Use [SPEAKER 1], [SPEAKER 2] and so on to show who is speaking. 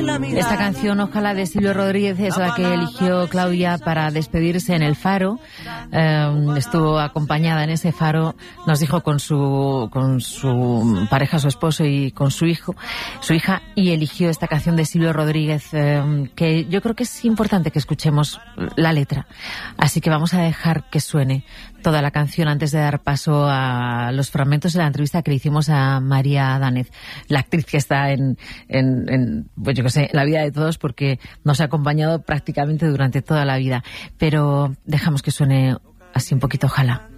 [SPEAKER 1] Esta canción, Ojalá, de Silvio Rodríguez, es la que eligió Claudia para despedirse en el Faro. Estuvo acompañada en ese Faro, nos dijo, con su pareja, su esposo, y con su hija, y eligió esta canción de Silvio Rodríguez, que yo creo que es importante que escuchemos la letra. Así que vamos a dejar que suene toda la canción antes de dar paso a los fragmentos de la entrevista que le hicimos a María Danez, la actriz que está en pues yo que sé, la vida de todos, porque nos ha acompañado prácticamente durante toda la vida. Pero dejamos que suene así un poquito, Ojalá.